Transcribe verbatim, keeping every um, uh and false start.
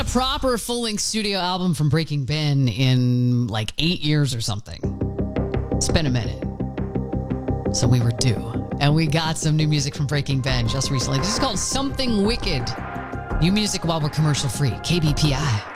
proper full-length studio album from Breaking Ben in like eight years or something. It's been a minute. So we were due. And we got some new music from Breaking Ben just recently. This is called Something Wicked. New music while we're commercial free. K B P I.